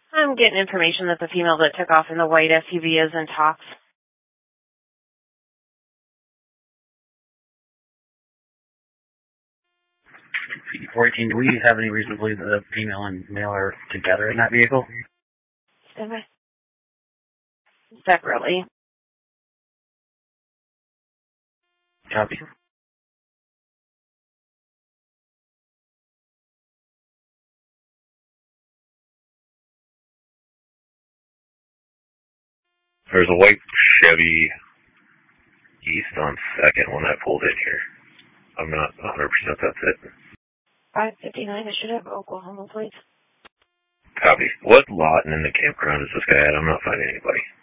I'm getting information that the female that took off in the white SUV is in talks. 14, do we have any reason to believe that the female and male are together in that vehicle? Separately. Copy. There's a white Chevy East on 2nd when I pulled in here. I'm not 100% that's it. 559, I should have Oklahoma plates. Copy. What lot and in the campground is this guy at? I'm not finding anybody.